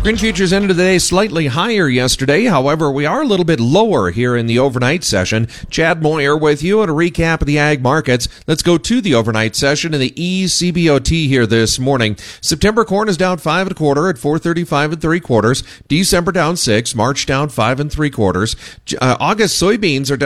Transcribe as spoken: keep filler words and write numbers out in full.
Green futures ended the day slightly higher yesterday. However, we are a little bit lower here in the overnight session. Chad Moyer with you at a recap of the ag markets. Let's go to the overnight session in the E C B O T here this morning. September corn is down five and a quarter at four thirty-five and three quarters. December down six. March down five and three quarters. Uh, August soybeans are down